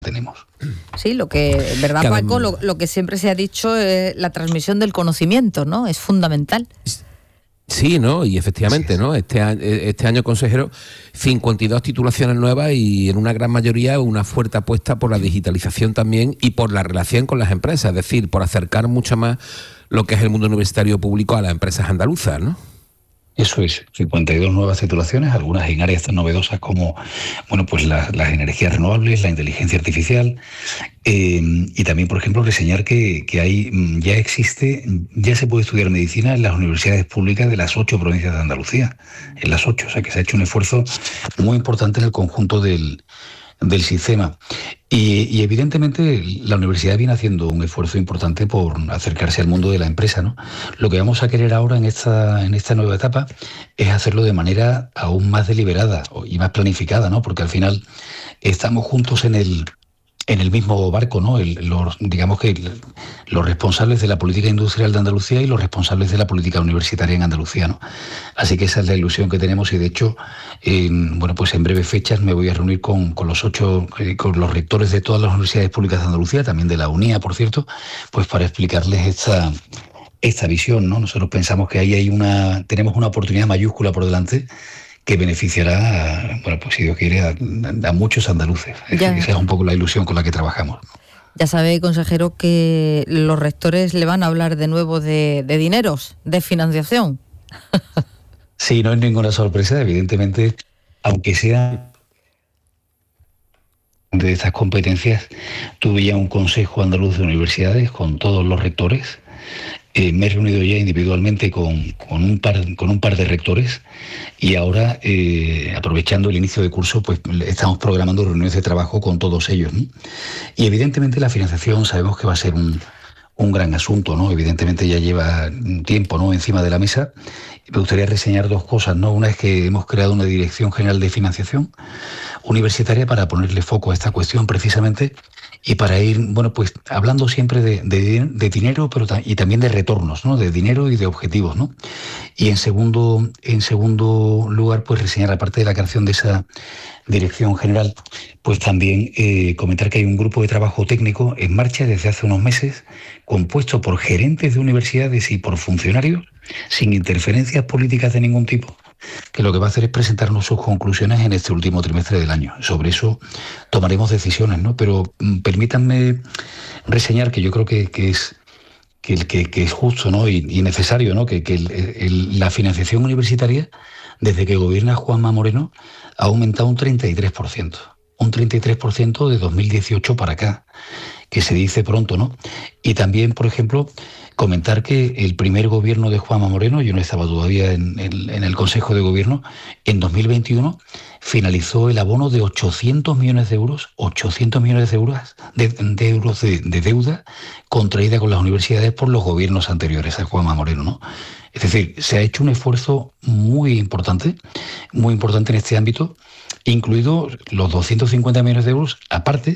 tenemos. Sí, lo que, ¿verdad, Paco? Lo que siempre se ha dicho es la transmisión del conocimiento, ¿no? Es fundamental. Sí, ¿no? Y efectivamente, ¿no? Este año, consejero, 52 titulaciones nuevas y en una gran mayoría una fuerte apuesta por la digitalización también y por la relación con las empresas, es decir, por acercar mucho más lo que es el mundo universitario público a las empresas andaluzas, ¿no? Eso es, 52 nuevas titulaciones, algunas en áreas tan novedosas como, bueno, pues las energías renovables, la inteligencia artificial, y también, por ejemplo, reseñar que ya se puede estudiar medicina en las universidades públicas de las 8 provincias de Andalucía, en las 8, o sea que se ha hecho un esfuerzo muy importante en el conjunto del sistema. Y evidentemente la universidad viene haciendo un esfuerzo importante por acercarse al mundo de la empresa, ¿no? Lo que vamos a querer ahora en esta nueva etapa es hacerlo de manera aún más deliberada y más planificada, ¿no? Porque al final estamos juntos en el mismo barco, ¿no? Digamos que los responsables de la política industrial de Andalucía y los responsables de la política universitaria en Andalucía, ¿no? Así que esa es la ilusión que tenemos y de hecho, pues en breves fechas me voy a reunir con los rectores de todas las universidades públicas de Andalucía, también de la UNIA, por cierto, pues para explicarles esta visión, ¿no? Nosotros pensamos que ahí tenemos una oportunidad mayúscula por delante que beneficiará, pues si Dios quiere, a muchos andaluces. Esa es un poco la ilusión con la que trabajamos. Ya sabe, consejero, que los rectores le van a hablar de nuevo de dineros, de financiación. Sí, no es ninguna sorpresa, evidentemente, aunque sea de estas competencias, tuve ya un Consejo Andaluz de Universidades con todos los rectores. Me he reunido ya individualmente con un par de rectores y ahora, aprovechando el inicio de curso, pues estamos programando reuniones de trabajo con todos ellos, ¿no? Y evidentemente la financiación sabemos que va a ser un gran asunto, ¿no? Evidentemente ya lleva un tiempo, ¿no?, encima de la mesa. Me gustaría reseñar dos cosas, ¿no? Una es que hemos creado una Dirección General de Financiación Universitaria para ponerle foco a esta cuestión precisamente y para ir, pues hablando siempre de dinero, pero y también de retornos, ¿no? De dinero y de objetivos, ¿no? Y en segundo lugar, pues reseñar, aparte de la creación de esa Dirección General, pues también comentar que hay un grupo de trabajo técnico en marcha desde hace unos meses, compuesto por gerentes de universidades y por funcionarios, sin interferencias políticas de ningún tipo, que lo que va a hacer es presentarnos sus conclusiones en este último trimestre del año. Sobre eso tomaremos decisiones, ¿no? Pero permítanme reseñar que yo creo que es justo, ¿no?, y necesario, ¿no?, que la financiación universitaria, desde que gobierna Juanma Moreno, ha aumentado un 33%. Un 33% de 2018 para acá, que se dice pronto, ¿no? Y también, por ejemplo, comentar que el primer gobierno de Juanma Moreno, yo no estaba todavía en el Consejo de Gobierno, en 2021 finalizó el abono de 800 millones de euros, 800 millones de euros de deuda contraída con las universidades por los gobiernos anteriores a Juanma Moreno, ¿no? Es decir, se ha hecho un esfuerzo muy importante en este ámbito, incluido los 250 millones de euros, aparte,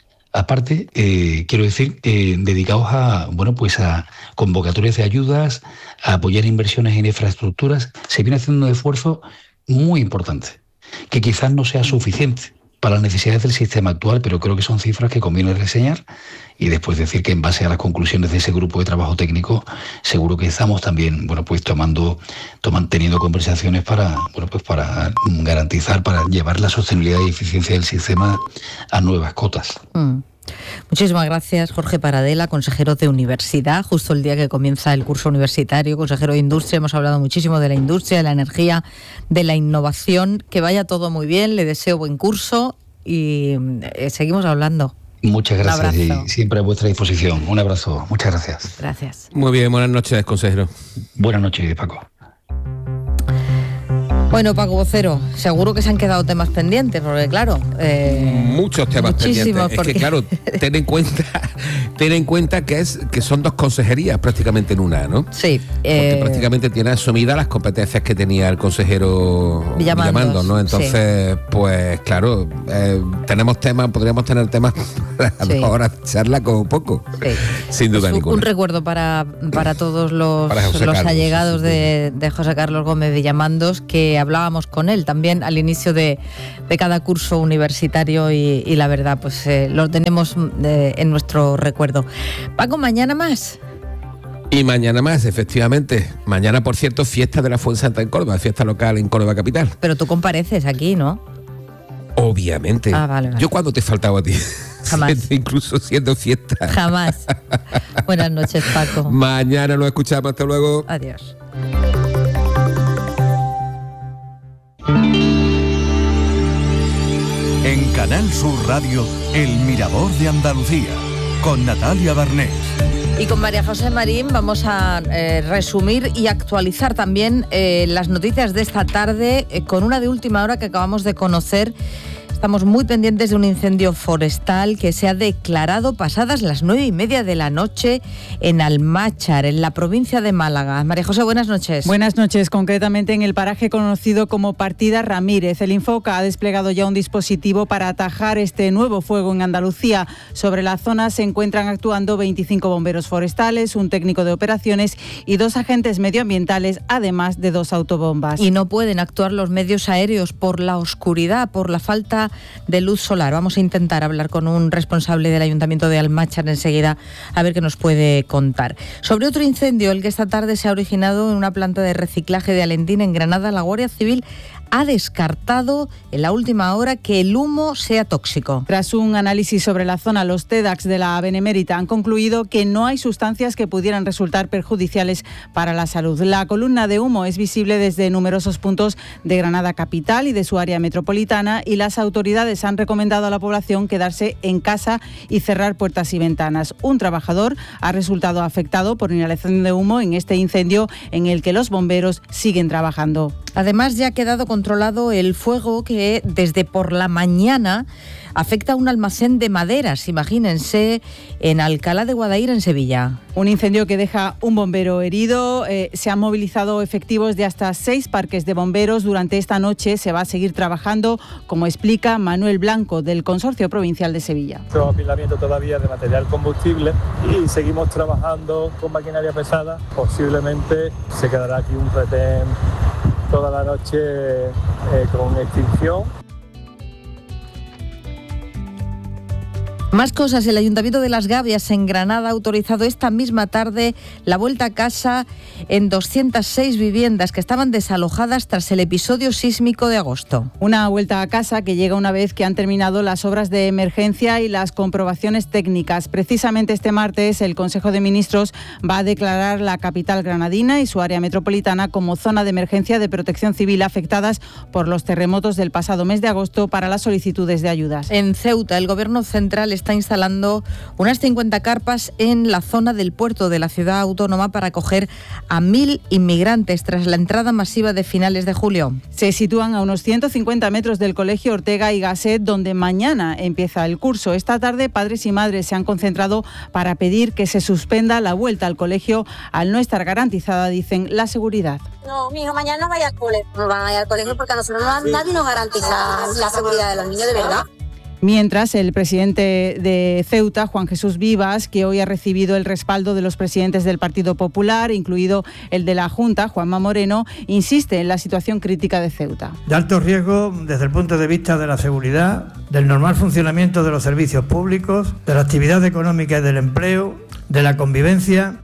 quiero decir, dedicados a convocatorias de ayudas, a apoyar inversiones en infraestructuras. Se viene haciendo un esfuerzo muy importante, que quizás no sea suficiente para las necesidades del sistema actual, pero creo que son cifras que conviene reseñar y después decir que en base a las conclusiones de ese grupo de trabajo técnico, seguro que estamos también, teniendo conversaciones para garantizar, para llevar la sostenibilidad y eficiencia del sistema a nuevas cotas. Muchísimas gracias, Jorge Paradela, consejero de Universidad, justo el día que comienza el curso universitario, consejero de Industria. Hemos hablado muchísimo de la industria, de la energía, de la innovación. Que vaya todo muy bien, le deseo buen curso y seguimos hablando. Muchas gracias y siempre a vuestra disposición. Un abrazo, muchas gracias. Gracias. Muy bien, buenas noches, consejero. Buenas noches, Paco. Bueno, Paco Vocero, seguro que se han quedado temas pendientes, porque claro... muchos temas pendientes. Es que claro, ten en cuenta que son dos consejerías prácticamente en una, ¿no? Sí. Porque prácticamente tiene asumidas las competencias que tenía el consejero Villamandos, ¿no? Entonces, pues claro, podríamos tener temas para 2 horas de charla como poco, sin duda ninguna. Un recuerdo para todos los allegados de José Carlos Gómez Villamandos, que hablábamos con él también al inicio de cada curso universitario y la verdad, pues lo tenemos en nuestro recuerdo. Paco, ¿mañana más? Y mañana más, efectivamente. Mañana, por cierto, fiesta de la Fuensanta en Córdoba, fiesta local en Córdoba capital. Pero tú compareces aquí, ¿no? Obviamente. Vale. ¿Yo cuándo te he faltado a ti? Jamás. Incluso siendo fiesta. Jamás. Buenas noches, Paco. Mañana nos escuchamos. Hasta luego. Adiós. En Canal Sur Radio, El Mirador de Andalucía, con Natalia Barnés. Y con María José Marín vamos a resumir y actualizar también las noticias de esta tarde con una de última hora que acabamos de conocer. Estamos muy pendientes de un incendio forestal que se ha declarado pasadas las 9:30 de la noche en Almáchar, en la provincia de Málaga. María José, buenas noches. Buenas noches, concretamente en el paraje conocido como Partida Ramírez. El Infoca ha desplegado ya un dispositivo para atajar este nuevo fuego en Andalucía. Sobre la zona se encuentran actuando 25 bomberos forestales, un técnico de operaciones y 2 agentes medioambientales, además de 2 autobombas. Y no pueden actuar los medios aéreos por la oscuridad, por la falta de luz solar. Vamos a intentar hablar con un responsable del Ayuntamiento de Almáchar enseguida a ver qué nos puede contar. Sobre otro incendio, el que esta tarde se ha originado en una planta de reciclaje de Alentín, en Granada, la Guardia Civil ha descartado en la última hora que el humo sea tóxico. Tras un análisis sobre la zona, los TEDx de la Benemérita han concluido que no hay sustancias que pudieran resultar perjudiciales para la salud. La columna de humo es visible desde numerosos puntos de Granada capital y de su área metropolitana, y las autoridades han recomendado a la población quedarse en casa y cerrar puertas y ventanas. Un trabajador ha resultado afectado por inhalación de humo en este incendio en el que los bomberos siguen trabajando. Además, ya ha quedado controlado el fuego que desde por la mañana afecta a un almacén de maderas, imagínense, en Alcalá de Guadaira, en Sevilla. Un incendio que deja un bombero herido. Se han movilizado efectivos de hasta 6 parques de bomberos. Durante esta noche se va a seguir trabajando, como explica Manuel Blanco, del Consorcio Provincial de Sevilla. Nuestro apilamiento todavía de material combustible y seguimos trabajando con maquinaria pesada. Posiblemente se quedará aquí un retén toda la noche con extinción. Más cosas. El Ayuntamiento de Las Gavias, en Granada, ha autorizado esta misma tarde la vuelta a casa en 206 viviendas que estaban desalojadas tras el episodio sísmico de agosto. Una vuelta a casa que llega una vez que han terminado las obras de emergencia y las comprobaciones técnicas. Precisamente este martes el Consejo de Ministros va a declarar la capital granadina y su área metropolitana como zona de emergencia de protección civil afectadas por los terremotos del pasado mes de agosto para las solicitudes de ayudas. En Ceuta, el Gobierno central está instalando unas 50 carpas en la zona del puerto de la ciudad autónoma para acoger a 1.000 inmigrantes tras la entrada masiva de finales de julio. Se sitúan a unos 150 metros del Colegio Ortega y Gasset, donde mañana empieza el curso. Esta tarde, padres y madres se han concentrado para pedir que se suspenda la vuelta al colegio al no estar garantizada, dicen, la seguridad. No, mi hijo mañana no vaya al colegio. No van a ir al colegio porque a nosotros nadie nos garantiza la seguridad de los niños, de verdad. Mientras, el presidente de Ceuta, Juan Jesús Vivas, que hoy ha recibido el respaldo de los presidentes del Partido Popular, incluido el de la Junta, Juanma Moreno, insiste en la situación crítica de Ceuta. De alto riesgo desde el punto de vista de la seguridad, del normal funcionamiento de los servicios públicos, de la actividad económica y del empleo, de la convivencia.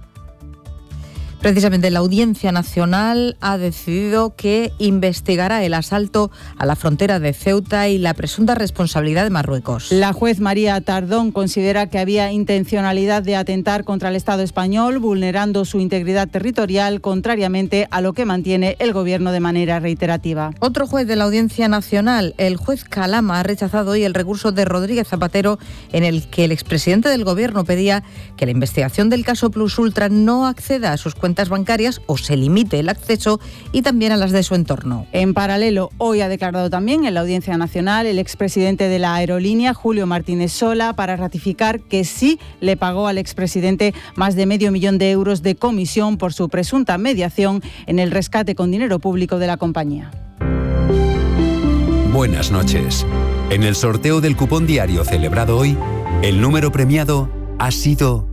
Precisamente la Audiencia Nacional ha decidido que investigará el asalto a la frontera de Ceuta y la presunta responsabilidad de Marruecos. La juez María Tardón considera que había intencionalidad de atentar contra el Estado español, vulnerando su integridad territorial, contrariamente a lo que mantiene el Gobierno de manera reiterativa. Otro juez de la Audiencia Nacional, el juez Calama, ha rechazado hoy el recurso de Rodríguez Zapatero en el que el expresidente del Gobierno pedía que la investigación del caso Plus Ultra no acceda a sus cuentas bancarias o se limite el acceso, y también a las de su entorno. En paralelo, hoy ha declarado también en la Audiencia Nacional el expresidente de la aerolínea, Julio Martínez Sola, para ratificar que sí le pagó al expresidente más de $500,000 de comisión por su presunta mediación en el rescate con dinero público de la compañía. Buenas noches. En el sorteo del cupón diario celebrado hoy, el número premiado ha sido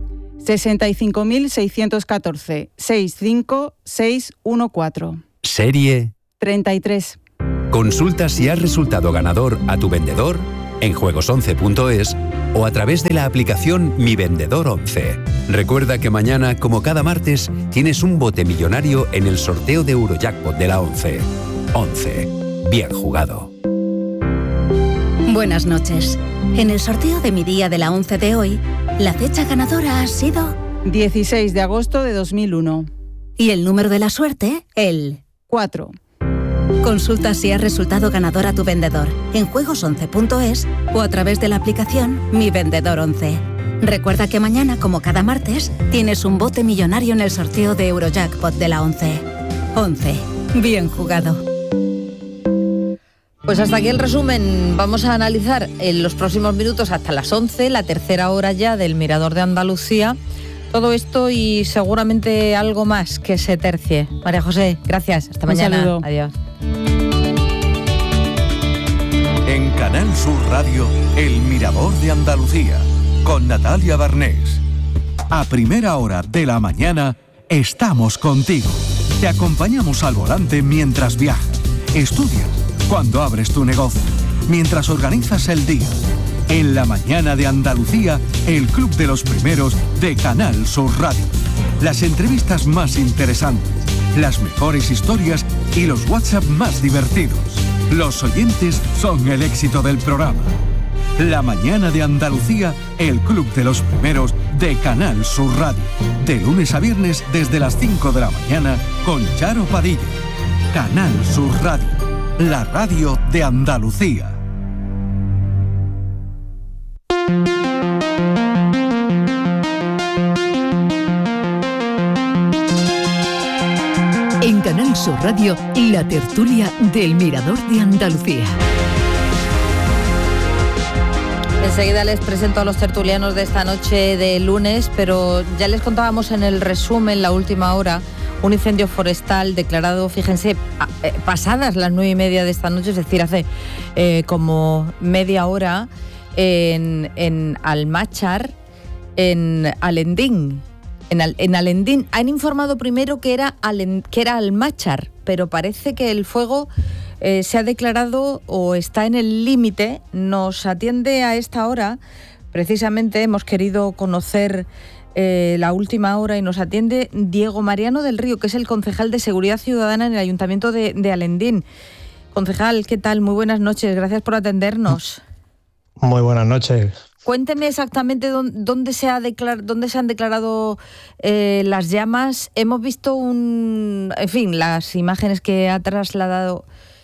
65.614 65614. Serie 33. Consulta si has resultado ganador a tu vendedor en juegos11.es o a través de la aplicación Mi Vendedor 11. Recuerda que mañana, como cada martes, tienes un bote millonario en el sorteo de Eurojackpot de la 11. 11. Bien jugado. Buenas noches. En el sorteo de mi día de la 11 de hoy, la fecha ganadora ha sido 16 de agosto de 2001. Y el número de la suerte, el 4. Consulta si has resultado ganador a tu vendedor en juegos11.es o a través de la aplicación Mi Vendedor 11. Recuerda que mañana, como cada martes, tienes un bote millonario en el sorteo de Eurojackpot de la 11. 11. Bien jugado. Pues hasta aquí el resumen. Vamos a analizar en los próximos minutos hasta las 11, la tercera hora ya del Mirador de Andalucía. Todo esto y seguramente algo más que se tercie. María José, gracias. Hasta mañana. Un saludo. Adiós. En Canal Sur Radio, El Mirador de Andalucía, con Natalia Barnés. A primera hora de la mañana, estamos contigo. Te acompañamos al volante mientras viajas, estudias, cuando abres tu negocio, mientras organizas el día. En la mañana de Andalucía, el Club de los Primeros de Canal Sur Radio. Las entrevistas más interesantes, las mejores historias y los WhatsApp más divertidos. Los oyentes son el éxito del programa. La mañana de Andalucía, el Club de los Primeros de Canal Sur Radio. De lunes a viernes desde las 5 de la mañana con Charo Padilla. Canal Sur Radio, la radio de Andalucía. En Canal Sur Radio, la tertulia del Mirador de Andalucía. Enseguida les presento a los tertulianos de esta noche de lunes, pero ya les contábamos en el resumen, la última hora, un incendio forestal declarado, fíjense, pasadas las 9:30 de esta noche, es decir, hace como media hora, en Almáchar, en Alendín. En Alendín han informado primero que era Almáchar, pero parece que el fuego se ha declarado o está en el límite. Nos atiende a esta hora, precisamente hemos querido conocer la última hora y nos atiende Diego Mariano del Río, que es el concejal de Seguridad Ciudadana en el Ayuntamiento de Alendín. Concejal, ¿qué tal? Muy buenas noches, gracias por atendernos. Muy buenas noches. Cuénteme exactamente dónde se han declarado las llamas. Hemos visto las imágenes que ha trasladado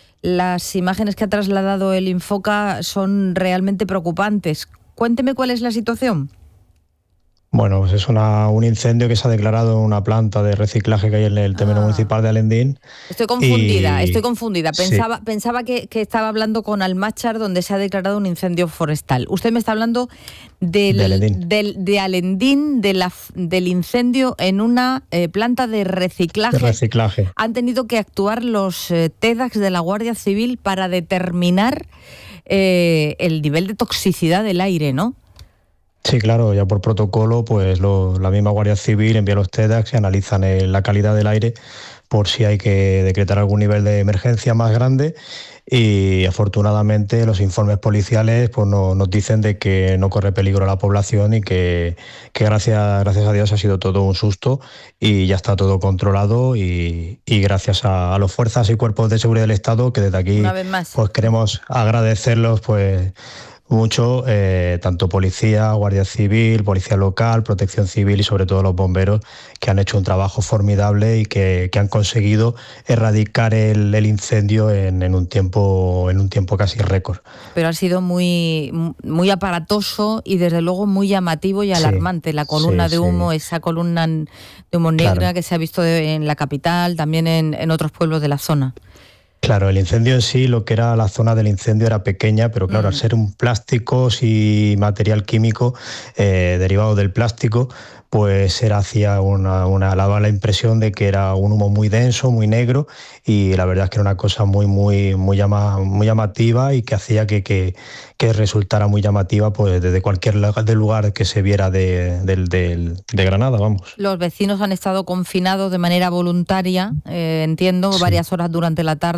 el Infoca son realmente preocupantes. Cuénteme cuál es la situación. Bueno, pues es un incendio que se ha declarado en una planta de reciclaje que hay en el término municipal de Alendín. Estoy confundida. Pensaba que estaba hablando con Almáchar, donde se ha declarado un incendio forestal. Usted me está hablando de Alendín, del incendio en una planta de reciclaje. Han tenido que actuar los TEDx de la Guardia Civil para determinar el nivel de toxicidad del aire, ¿no? Sí, claro, ya por protocolo, pues la misma Guardia Civil envía los TEDx y analizan la calidad del aire por si hay que decretar algún nivel de emergencia más grande, y afortunadamente los informes policiales pues nos dicen de que no corre peligro a la población y que gracias a Dios ha sido todo un susto y ya está todo controlado, y gracias a los fuerzas y cuerpos de seguridad del Estado, que desde aquí pues queremos agradecerlos pues mucho, tanto policía, Guardia Civil, policía local, protección civil y sobre todo los bomberos, que han hecho un trabajo formidable y que han conseguido erradicar el incendio en un tiempo casi récord. Pero ha sido muy, muy aparatoso y desde luego muy llamativo y alarmante. La columna de humo, esa columna de humo negra que se ha visto en la capital, también en otros pueblos de la zona. Claro, el incendio en sí, lo que era la zona del incendio era pequeña, pero claro, al ser un plástico y material químico derivado del plástico, pues hacía daba la impresión de que era un humo muy denso, muy negro, y la verdad es que era una cosa muy llamativa y que hacía que resultara muy llamativa pues desde cualquier lugar que se viera de Granada, vamos. Los vecinos han estado confinados de manera voluntaria, entiendo, varias horas durante la tarde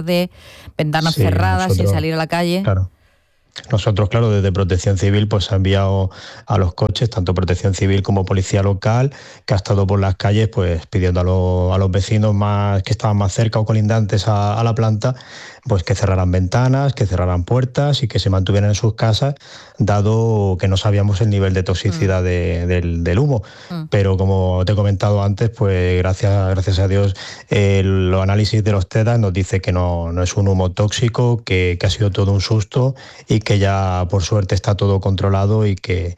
tarde, ventanas cerradas, sin salir a la calle. Claro. Nosotros, claro, desde Protección Civil pues se ha enviado a los coches, tanto Protección Civil como Policía Local, que ha estado por las calles pues pidiendo a los vecinos más que estaban más cerca o colindantes a la planta, pues que cerraran ventanas, que cerraran puertas y que se mantuvieran en sus casas, dado que no sabíamos el nivel de toxicidad del humo. Pero como te he comentado antes, pues gracias a Dios, los análisis de los TEDx nos dice que no es un humo tóxico, que ha sido todo un susto y que ya por suerte está todo controlado y que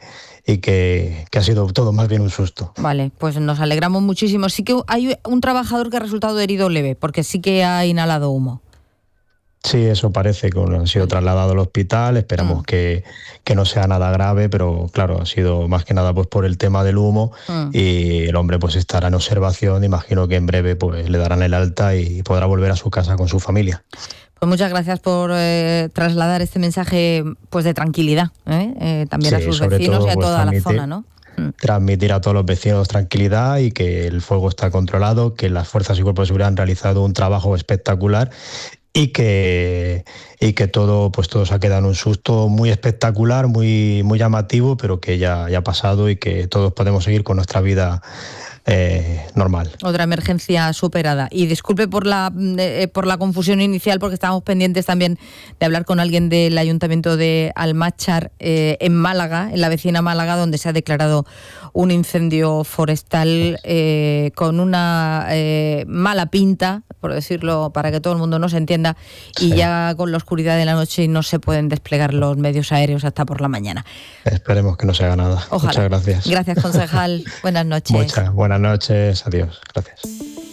ha sido todo más bien un susto. Vale, pues nos alegramos muchísimo. Sí que hay un trabajador que ha resultado herido leve, porque sí que ha inhalado humo. Sí, eso parece que ha sido trasladado al hospital, esperamos que no sea nada grave, pero claro, ha sido más que nada pues por el tema del humo y el hombre pues estará en observación, imagino que en breve pues le darán el alta y podrá volver a su casa con su familia. Pues muchas gracias por trasladar este mensaje pues de tranquilidad, también a sus vecinos todo, y a pues, toda la zona, ¿no? Transmitir a todos los vecinos tranquilidad y que el fuego está controlado, que las fuerzas y cuerpos de seguridad han realizado un trabajo espectacular y que todo se ha quedado en un susto muy espectacular, muy llamativo, pero que ya ha pasado y que todos podemos seguir con nuestra vida normal. Otra emergencia superada. Y disculpe por la confusión inicial, porque estábamos pendientes también de hablar con alguien del Ayuntamiento de Almáchar, en Málaga, en la vecina Málaga, donde se ha declarado un incendio forestal con una mala pinta, por decirlo, para que todo el mundo nos entienda, y ya con la oscuridad de la noche no se pueden desplegar los medios aéreos hasta por la mañana. Esperemos que no se haga nada. Ojalá. Muchas gracias. Gracias, concejal. Buenas noches. Buenas noches. Adiós. Gracias.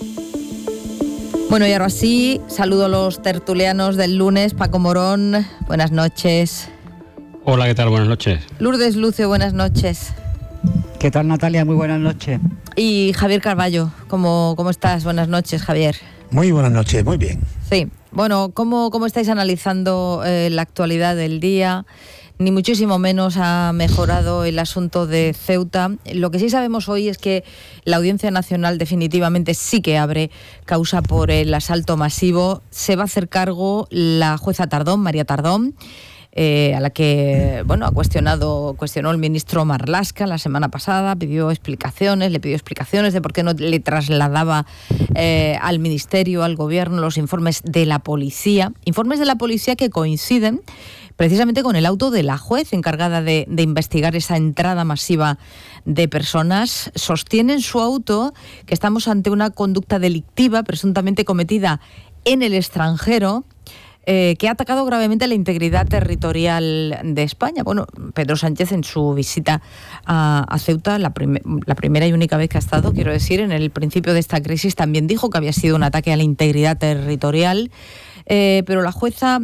Bueno, y ahora sí, saludo a los tertulianos del lunes. Paco Morón, buenas noches. Hola, ¿qué tal? Buenas noches. Lourdes Lucio, buenas noches. ¿Qué tal, Natalia? Muy buenas noches. Y Javier Carballo, ¿cómo estás? Buenas noches, Javier. Muy buenas noches, muy bien. Sí, bueno, ¿cómo estáis analizando la actualidad del día? Ni muchísimo menos ha mejorado el asunto de Ceuta. Lo que sí sabemos hoy es que la Audiencia Nacional definitivamente sí que abre causa por el asalto masivo. Se va a hacer cargo la jueza Tardón, María Tardón, a la que cuestionó el ministro Marlaska la semana pasada, le pidió explicaciones de por qué no le trasladaba al ministerio, al gobierno, los informes de la policía que coinciden precisamente con el auto de la juez encargada de investigar esa entrada masiva de personas. Sostiene en su auto que estamos ante una conducta delictiva presuntamente cometida en el extranjero, que ha atacado gravemente la integridad territorial de España. Bueno, Pedro Sánchez, en su visita a Ceuta, la primera y única vez que ha estado, quiero decir, en el principio de esta crisis, también dijo que había sido un ataque a la integridad territorial, pero la jueza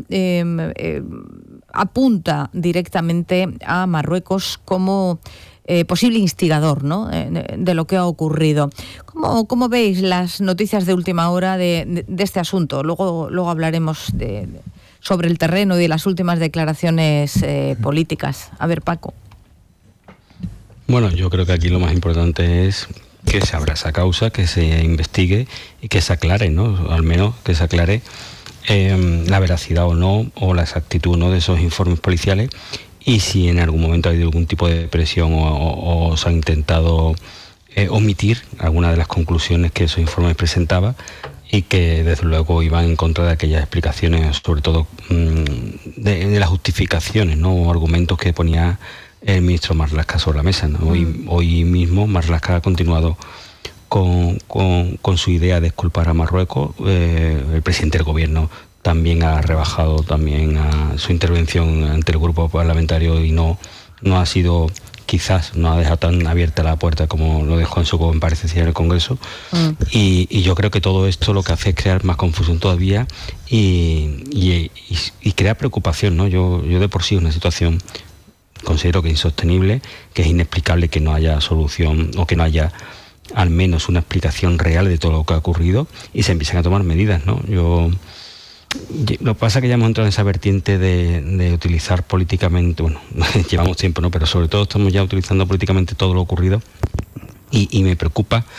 apunta directamente a Marruecos como posible instigador, ¿no?, de lo que ha ocurrido. ¿Cómo veis las noticias de última hora de este asunto? Luego hablaremos sobre el terreno y de las últimas declaraciones políticas. A ver, Paco. Bueno, yo creo que aquí lo más importante es que se abra esa causa, que se investigue y que se aclare, ¿no?, al menos que se aclare la veracidad o no, o la exactitud, ¿no?, de esos informes policiales. Y si en algún momento ha habido algún tipo de presión o se ha intentado omitir alguna de las conclusiones que esos informes presentaban y que desde luego iban en contra de aquellas explicaciones, sobre todo de las justificaciones, ¿no?, o argumentos que ponía el ministro Marlaska sobre la mesa, ¿no? Hoy mismo Marlaska ha continuado con su idea de exculpar a Marruecos. El presidente del gobierno también ha rebajado a su intervención ante el grupo parlamentario y no ha sido, quizás no ha dejado tan abierta la puerta como lo dejó en su comparecencia en el Congreso. Y yo creo que todo esto lo que hace es crear más confusión todavía y crear preocupación, ¿no? Yo de por sí una situación considero que es insostenible, que es inexplicable que no haya solución o que no haya al menos una explicación real de todo lo que ha ocurrido y se empiezan a tomar medidas, ¿no? Lo que pasa es que ya hemos entrado en esa vertiente de utilizar políticamente, bueno, llevamos tiempo, ¿no?, pero sobre todo estamos ya utilizando políticamente todo lo ocurrido y me preocupa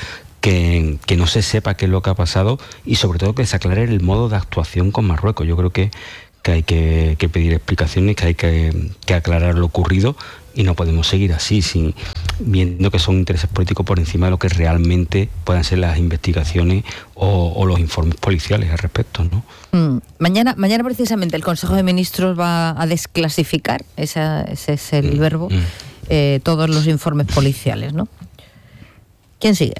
que no se sepa qué es lo que ha pasado y sobre todo que se aclare el modo de actuación con Marruecos. Yo creo que hay que pedir explicaciones, que hay que aclarar lo ocurrido y no podemos seguir así, viendo que son intereses políticos por encima de lo que realmente puedan ser las investigaciones o los informes policiales al respecto, ¿no? Mañana precisamente el Consejo de Ministros va a desclasificar, ese es el verbo, todos los informes policiales, ¿no? ¿Quién sigue?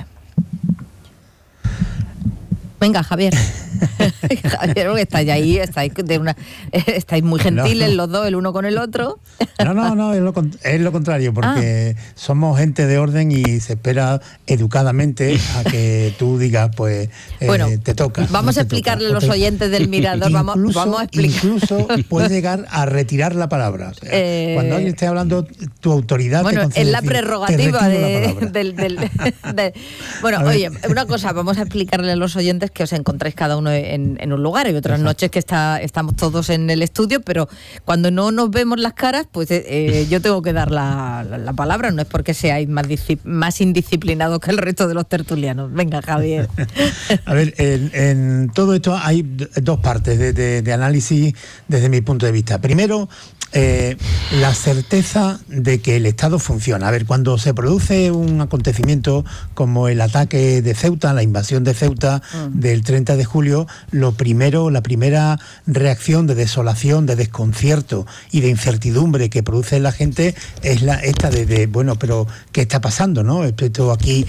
Venga, Javier. Javier, porque estáis muy gentiles los dos, el uno con el otro. No, es lo contrario, porque somos gente de orden y se espera educadamente a que tú digas, pues, bueno, te toca. Vamos a explicarle a los oyentes del Mirador, vamos a explicar. Incluso puedes llegar a retirar la palabra. O sea, cuando alguien esté hablando, tu autoridad bueno, te concede es la prerrogativa del... Bueno, oye, una cosa, vamos a explicarle a los oyentes que os encontráis cada uno en un lugar. Hay otras noches que estamos todos en el estudio, pero cuando no nos vemos las caras, pues yo tengo que dar la palabra. No es porque seáis más indisciplinados que el resto de los tertulianos. Venga, Javier. A ver, en todo esto hay dos partes de análisis desde mi punto de vista. Primero, la certeza de que el Estado funciona. A ver, cuando se produce un acontecimiento como el ataque de Ceuta, la invasión de Ceuta del 30 de julio, la primera reacción de desolación, de desconcierto y de incertidumbre que produce en la gente es esta de bueno, pero ¿qué está pasando, no? Esto aquí,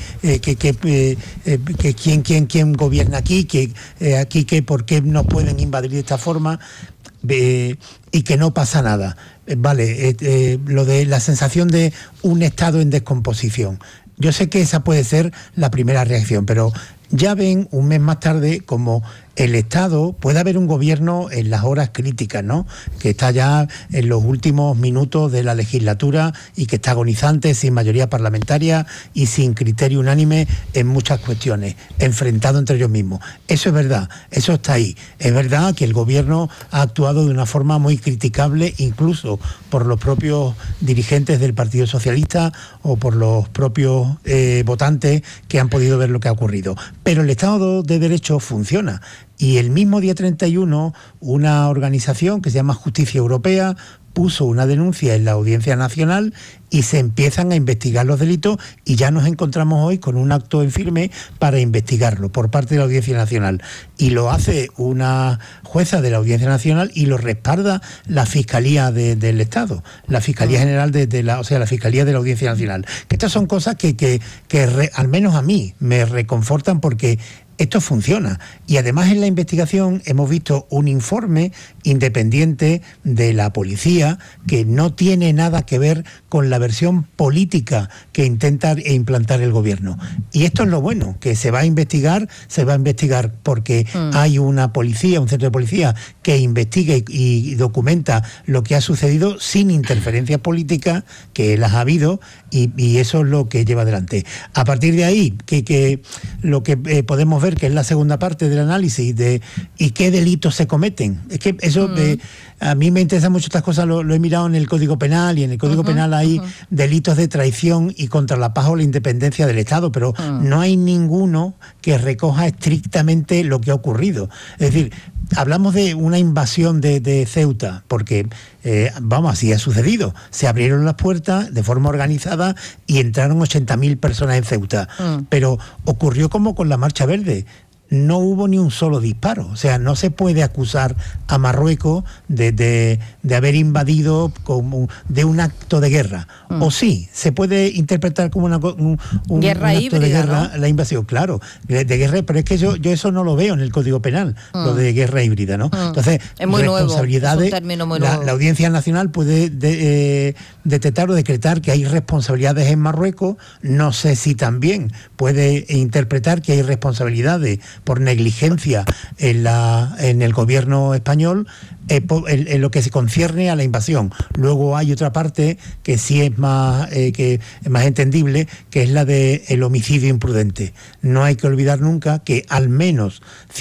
¿quién gobierna aquí? ¿Por qué nos pueden invadir de esta forma? Y que no pasa nada. Vale, lo de la sensación de un Estado en descomposición. Yo sé que esa puede ser la primera reacción, pero ya ven un mes más tarde como el Estado, puede haber un gobierno en las horas críticas, ¿no? Que está ya en los últimos minutos de la legislatura y que está agonizante, sin mayoría parlamentaria y sin criterio unánime en muchas cuestiones, enfrentado entre ellos mismos. Eso es verdad, eso está ahí. Es verdad que el gobierno ha actuado de una forma muy criticable, incluso por los propios dirigentes del Partido Socialista o por los propios votantes que han podido ver lo que ha ocurrido. Pero el Estado de Derecho funciona. Y el mismo día 31, una organización que se llama Justicia Europea puso una denuncia en la Audiencia Nacional y se empiezan a investigar los delitos y ya nos encontramos hoy con un acto en firme para investigarlo por parte de la Audiencia Nacional. Y lo hace una jueza de la Audiencia Nacional y lo respalda la Fiscalía del Estado, la Fiscalía General la Fiscalía de la Audiencia Nacional. Que estas son cosas que al menos a mí me reconfortan porque esto funciona. Y además en la investigación hemos visto un informe independiente de la policía que no tiene nada que ver con la versión política que intenta implantar el gobierno. Y esto es lo bueno, que se va a investigar porque hay una policía, un centro de policía que investiga y documenta lo que ha sucedido sin interferencia política, que las ha habido, y eso es lo que lleva adelante. A partir de ahí, que lo que podemos ver que es la segunda parte del análisis de y qué delitos se cometen. Es que eso a mí me interesan mucho estas cosas, lo he mirado en el Código Penal y en el Código Penal hay delitos de traición y contra la paz o la independencia del Estado, pero no hay ninguno que recoja estrictamente lo que ha ocurrido. Es decir, hablamos de una invasión de Ceuta, porque, así ha sucedido. Se abrieron las puertas de forma organizada y entraron 80.000 personas en Ceuta. Pero ocurrió como con la Marcha Verde. No hubo ni un solo disparo. O sea, no se puede acusar a Marruecos de haber invadido de un acto de guerra. O sí, se puede interpretar como un guerra acto híbrida, de guerra, ¿no? La invasión, claro, de guerra, pero es que yo eso no lo veo en el Código Penal, lo de guerra híbrida, ¿no? Entonces, es muy responsabilidades, nuevo, es un término muy nuevo. La Audiencia Nacional puede detectar o decretar que hay responsabilidades en Marruecos. No sé si también puede interpretar que hay responsabilidades por negligencia en el gobierno español en lo que se concierne a la invasión. Luego hay otra parte que sí es más entendible, que es la del homicidio imprudente. No hay que olvidar nunca que al menos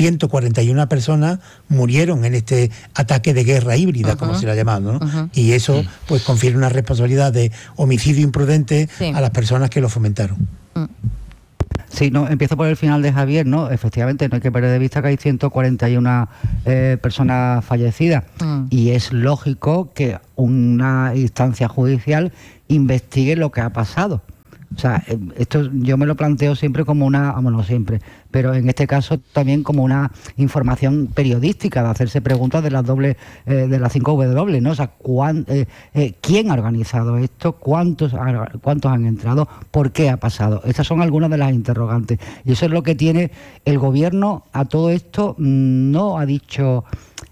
141 personas murieron en este ataque de guerra híbrida, como se le ha llamado, ¿no? Y eso pues confiere una responsabilidad de homicidio imprudente a las personas que lo fomentaron. Sí, no, empiezo por el final de Javier, ¿no? Efectivamente, no hay que perder de vista que hay 141 personas fallecidas y es lógico que una instancia judicial investigue lo que ha pasado. O sea, esto yo me lo planteo siempre como no siempre, pero en este caso también como una información periodística, de hacerse preguntas de las de las 5W, ¿no? O sea, ¿quién ha organizado esto? ¿Cuántos han entrado? ¿Por qué ha pasado? Estas son algunas de las interrogantes. Y eso es lo que tiene el gobierno a todo esto, no ha dicho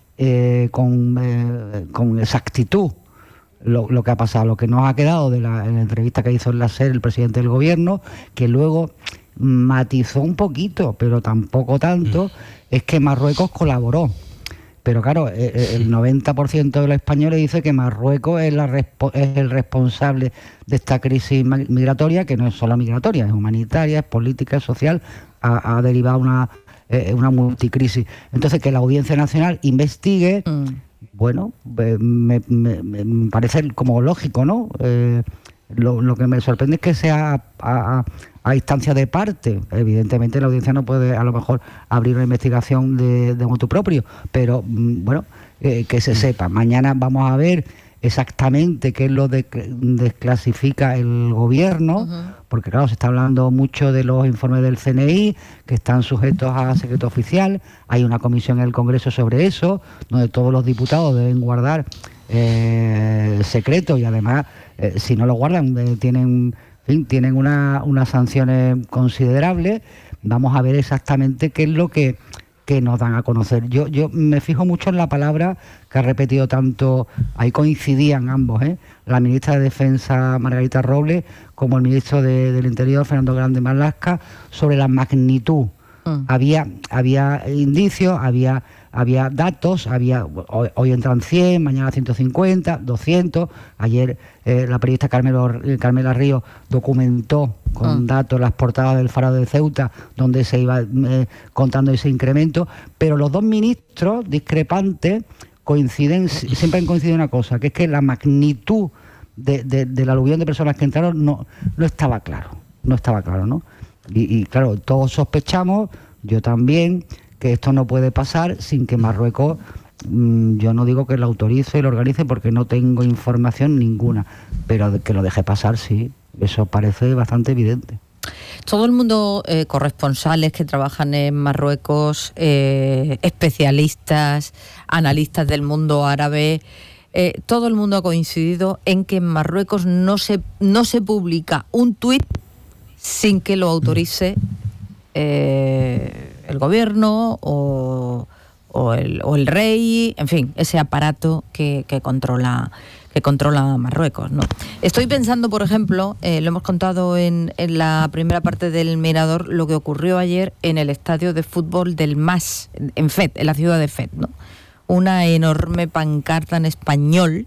con exactitud lo que ha pasado. Lo que nos ha quedado en la entrevista que hizo en la SER el presidente del gobierno, que luego matizó un poquito, pero tampoco tanto, es que Marruecos colaboró. Pero claro, el 90% de los españoles dice que Marruecos es el responsable de esta crisis migratoria, que no es solo migratoria, es humanitaria, es política, es social, ha derivado una multicrisis. Entonces, que la Audiencia Nacional investigue... Bueno, me parece como lógico, ¿no? Lo que me sorprende es que sea a instancia de parte. Evidentemente la audiencia no puede a lo mejor abrir una investigación de motu propio, pero bueno, que se sepa. Mañana vamos a ver exactamente qué es lo que desclasifica el gobierno, porque claro, se está hablando mucho de los informes del CNI, que están sujetos a secreto oficial. Hay una comisión en el Congreso sobre eso, donde todos los diputados deben guardar secreto, y además, si no lo guardan, tienen unas sanciones considerables. Vamos a ver exactamente qué es lo que nos dan a conocer. Yo me fijo mucho en la palabra que ha repetido tanto, ahí coincidían ambos, la ministra de Defensa Margarita Robles como el ministro del Interior Fernando Grande Marlaska, sobre la magnitud. Había indicios, había datos, hoy entran 100, mañana 150, 200. Ayer la periodista Carmela Ríos documentó con datos las portadas del Faro de Ceuta, donde se iba contando ese incremento. Pero los dos ministros discrepantes siempre han coincidido en una cosa, que es que la magnitud del aluvión de personas que entraron no estaba claro, ¿no? Y claro, todos sospechamos, yo también, que esto no puede pasar sin que Marruecos, yo no digo que lo autorice y lo organice porque no tengo información ninguna, pero que lo deje pasar, sí, eso parece bastante evidente. Todo el mundo, corresponsales que trabajan en Marruecos, especialistas, analistas del mundo árabe, todo el mundo ha coincidido en que en Marruecos no se publica un tuit sin que lo autorice el gobierno o el rey, en fin, ese aparato que controla Marruecos, ¿no? Estoy pensando, por ejemplo, lo hemos contado en la primera parte del Mirador, lo que ocurrió ayer en el estadio de fútbol del MAS, en Fez, en la ciudad de Fez, ¿no? Una enorme pancarta en español,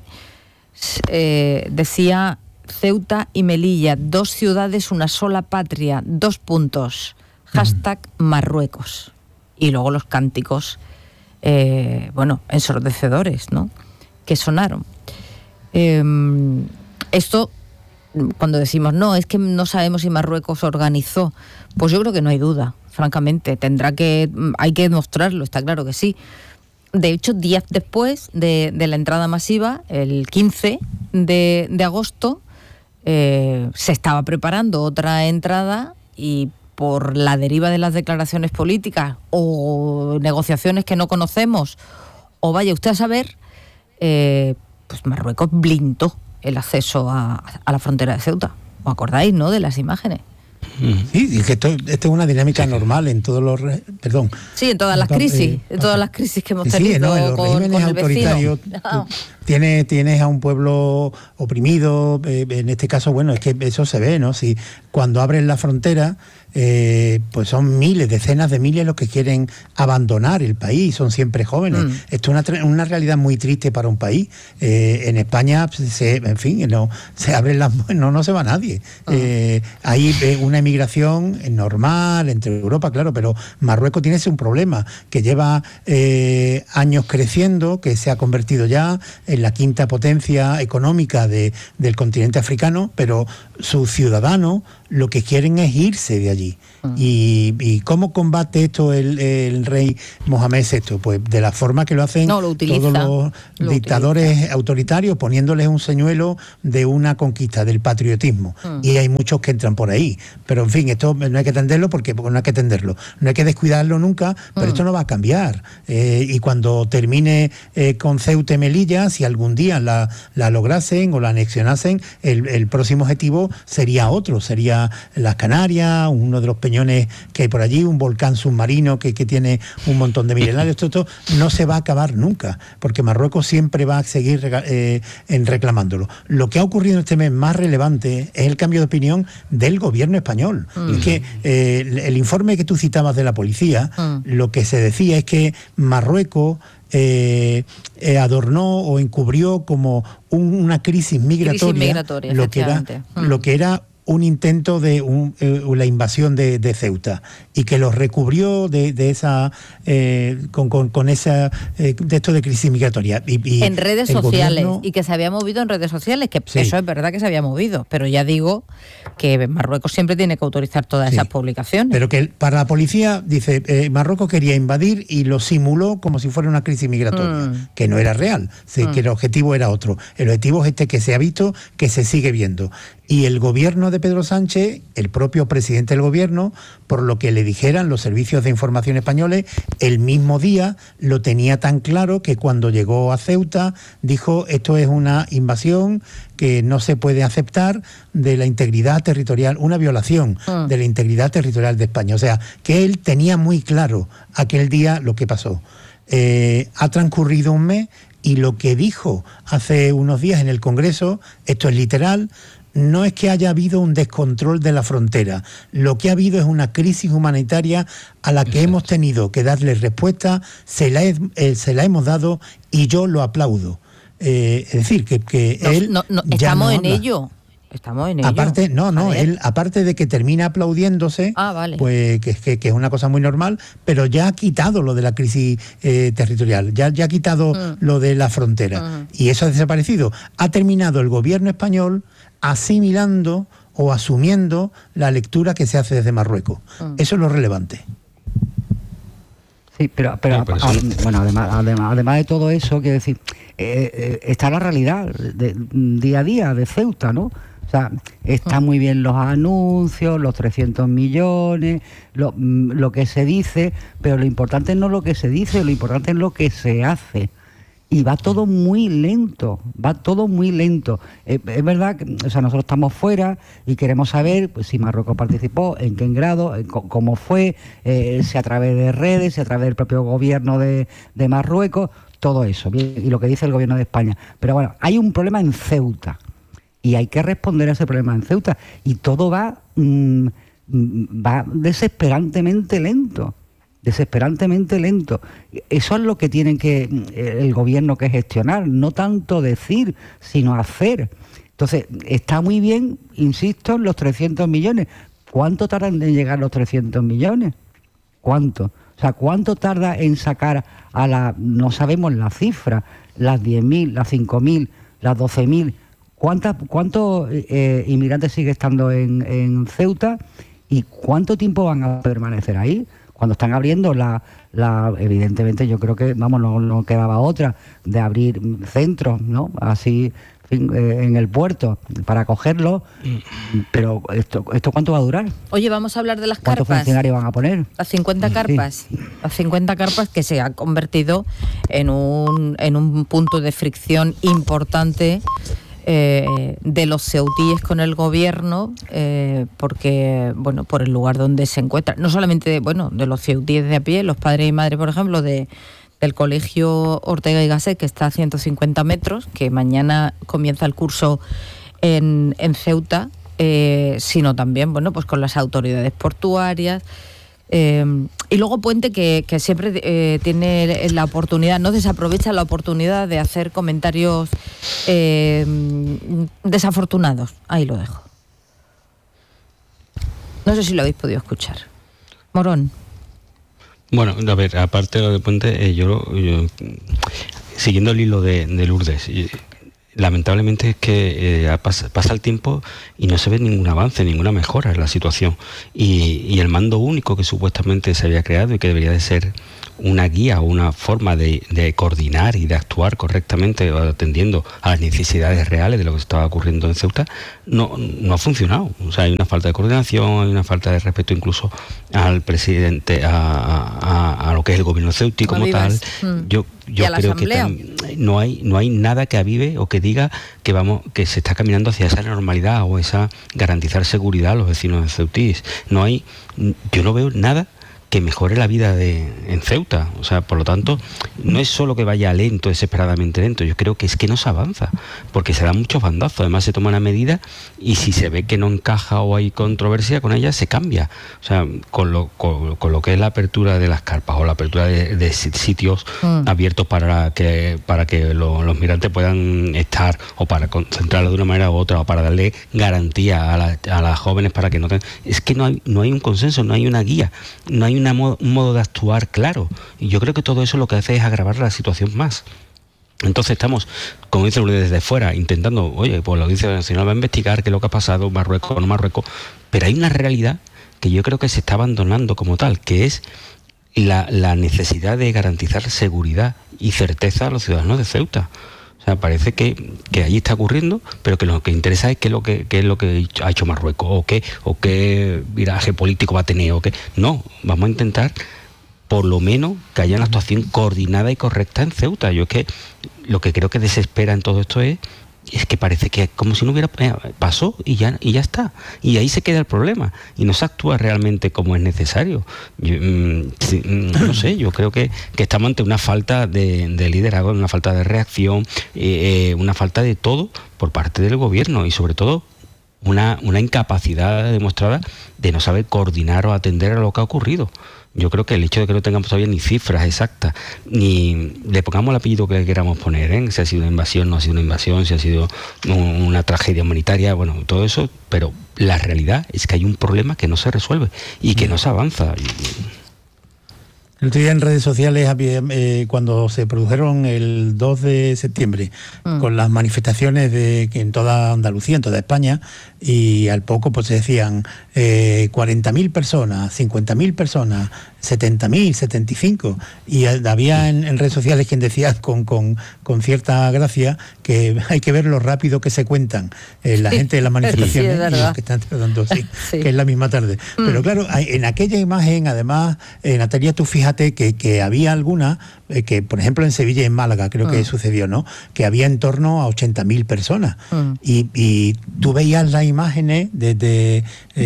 decía: Ceuta y Melilla, 2 ciudades, una sola patria, 2 puntos, #Marruecos. Y luego los cánticos, ensordecedores, ¿no?, que sonaron. Esto, cuando decimos, no, es que no sabemos si Marruecos organizó, pues yo creo que no hay duda, francamente. Hay que demostrarlo, está claro que sí. De hecho, días después de la entrada masiva, el 15 de agosto, se estaba preparando otra entrada, y por la deriva de las declaraciones políticas o negociaciones que no conocemos, o vaya usted a saber, pues Marruecos blindó el acceso a la frontera de Ceuta. ¿Os acordáis, no?, de las imágenes? Sí, y que esto es una dinámica normal en todos los... Sí, en todas las crisis, que hemos tenido, en los regímenes autoritarios. Tienes a un pueblo oprimido, en este caso, bueno, es que eso se ve, ¿no? Si cuando abren la frontera, pues son miles, decenas de miles los que quieren abandonar el país, son siempre jóvenes. Esto es una realidad muy triste para un país. En España, no se abren no se va nadie. Hay una migración normal entre Europa, claro, pero Marruecos tiene ese un problema, que lleva años creciendo, que se ha convertido ya en la quinta potencia económica del continente africano, pero sus ciudadanos lo que quieren es irse de allí. ¿Y cómo combate esto el rey Mohamed VI? Pues de la forma que lo hacen todos los dictadores autoritarios, poniéndoles un señuelo de una conquista, del patriotismo. Y hay muchos que entran por ahí. Pero en fin, esto no hay que atenderlo porque no hay que atenderlo. No hay que descuidarlo nunca, pero esto no va a cambiar. Y cuando termine con Ceuta y Melilla, si algún día la lograsen o la anexionasen, el próximo objetivo sería otro, sería las Canarias, uno de los peñones que hay por allí, un volcán submarino que tiene un montón de milenarios. Esto no se va a acabar nunca, porque Marruecos siempre va a seguir reclamándolo. Lo que ha ocurrido este mes más relevante es el cambio de opinión del gobierno español. Es que el informe que tú citabas de la policía, lo que se decía es que Marruecos adornó o encubrió como una crisis migratoria lo que era un intento de la invasión de Ceuta, y que los recubrió de esa con esa de esto de crisis migratoria y en redes sociales, y que se había movido en redes sociales, que sí, eso es verdad que se había movido, pero ya digo que Marruecos siempre tiene que autorizar todas esas publicaciones. Pero que para la policía dice Marruecos quería invadir y lo simuló como si fuera una crisis migratoria, que no era real, que el objetivo era otro. El objetivo es que se ha visto, que se sigue viendo. Y el gobierno de Pedro Sánchez, el propio presidente del gobierno, por lo que le dijeran los servicios de información españoles, el mismo día lo tenía tan claro que cuando llegó a Ceuta dijo: esto es una invasión que no se puede aceptar de la integridad territorial, una violación de la integridad territorial de España. O sea, que él tenía muy claro aquel día lo que pasó. Ha transcurrido un mes y lo que dijo hace unos días en el Congreso, esto es literal, no es que haya habido un descontrol de la frontera, lo que ha habido es una crisis humanitaria a la que hemos tenido que darle respuesta, se la hemos dado y yo lo aplaudo. Es decir, que él estamos en ello. Estamos en ello. Aparte, él, aparte de que termina aplaudiéndose, pues que es una cosa muy normal, pero ya ha quitado lo de la crisis territorial, ya ha quitado lo de la frontera, y eso ha desaparecido. Ha terminado el gobierno español asimilando o asumiendo la lectura que se hace desde Marruecos. Eso es lo relevante. Sí, pero bueno, además de todo eso, quiero decir, está la realidad día a día de Ceuta, ¿no? O sea, están muy bien los anuncios, los 300 millones, lo que se dice, pero lo importante no es lo que se dice, lo importante es lo que se hace. Y va todo muy lento, Es verdad que nosotros estamos fuera y queremos saber pues, si Marruecos participó, en qué grado, cómo fue, si a través de redes, si a través del propio gobierno de Marruecos, todo eso, bien, y lo que dice el gobierno de España. Pero bueno, hay un problema en Ceuta y hay que responder a ese problema en Ceuta, y todo va desesperantemente lento. Eso es lo que tienen el gobierno que gestionar, no tanto decir, sino hacer. Entonces, está muy bien, insisto, en los 300 millones. ¿Cuánto tardan en llegar los 300 millones? ¿Cuánto? O sea, ¿cuánto tarda en sacar no sabemos la cifra, las 10.000, las 5.000, las 12.000? ¿Cuántos inmigrantes sigue estando en Ceuta? ¿Y cuánto tiempo van a permanecer ahí? Cuando están abriendo evidentemente yo creo que, no quedaba otra de abrir centros, ¿no? Así en el puerto para acogerlos, pero ¿esto cuánto va a durar? Oye, vamos a hablar de las carpas. ¿Cuántos funcionarios van a poner? Las 50 carpas. Sí. Las 50 carpas que se han convertido en un punto de fricción importante de los ceutíes con el gobierno, porque, por el lugar donde se encuentra, no solamente, de los ceutíes de a pie, los padres y madres, por ejemplo, del colegio Ortega y Gasset, que está a 150 metros, que mañana comienza el curso en Ceuta, sino también, pues con las autoridades portuarias. Y luego Puente, que siempre tiene la oportunidad, no desaprovecha la oportunidad de hacer comentarios desafortunados. Ahí lo dejo. No sé si lo habéis podido escuchar. Morón. Bueno, a ver, aparte de lo de Puente, yo siguiendo el hilo de Lourdes, lamentablemente es que pasa el tiempo y no se ve ningún avance, ninguna mejora en la situación. Y el mando único que supuestamente se había creado y que debería de ser una guía o una forma de coordinar y de actuar correctamente atendiendo a las necesidades reales de lo que estaba ocurriendo en Ceuta, no ha funcionado. O sea, hay una falta de coordinación, hay una falta de respeto incluso al presidente, a lo que es el gobierno ceuti como tal. Yo creo que no hay nada que avive o que diga que se está caminando hacia esa normalidad o esa garantizar seguridad a los vecinos de Ceutis. Yo no veo nada que mejore la vida en Ceuta. O sea, por lo tanto, no es solo que vaya lento, desesperadamente lento, yo creo que es que no se avanza, porque se dan muchos bandazos, además se toma una medida y si se ve que no encaja o hay controversia con ella, se cambia. O sea, con lo que es la apertura de las carpas o la apertura de sitios abiertos para que los migrantes puedan estar, o para concentrarlos de una manera u otra, o para darle garantía a las jóvenes para que no tengan... Es que no hay un consenso, no hay una guía, no hay un modo de actuar claro, y yo creo que todo eso lo que hace es agravar la situación más. Entonces estamos, como dice Lourdes, desde fuera intentando, oye, pues la Audiencia Nacional va a investigar qué es lo que ha pasado, Marruecos o no Marruecos, pero hay una realidad que yo creo que se está abandonando como tal, que es la necesidad de garantizar seguridad y certeza a los ciudadanos de Ceuta. O sea, parece que allí está ocurriendo, pero que lo que interesa es qué es lo que ha hecho Marruecos, o qué viraje político va a tener, o qué. No, vamos a intentar por lo menos que haya una actuación coordinada y correcta en Ceuta. Yo es que lo que creo que desespera en todo esto es que parece que como si no hubiera pasó y ya está, y ahí se queda el problema y no se actúa realmente como es necesario. No sé, yo creo que estamos ante una falta de liderazgo, una falta de reacción, una falta de todo por parte del gobierno, y sobre todo una incapacidad demostrada de no saber coordinar o atender a lo que ha ocurrido. Yo creo que el hecho de que no tengamos todavía ni cifras exactas, ni le pongamos el apellido que queramos poner, si ha sido una invasión, no ha sido una invasión, si ha sido una tragedia humanitaria, bueno, todo eso, pero la realidad es que hay un problema que no se resuelve y que no se avanza. El otro día en redes sociales, cuando se produjeron el 2 de septiembre, con las manifestaciones que en toda Andalucía, en toda España, y al poco pues se decían 40.000 personas, 50.000 personas, 70.000, 75, y había en redes sociales quien decía con cierta gracia que hay que ver lo rápido que se cuentan la gente de las manifestaciones, y los que están tratando, que es la misma tarde. Pero claro, en aquella imagen, además, Natalia, tú fíjate que había algunas, que por ejemplo en Sevilla y en Málaga creo que sucedió, ¿no? Que había en torno a 80.000 personas, y tú veías las imágenes que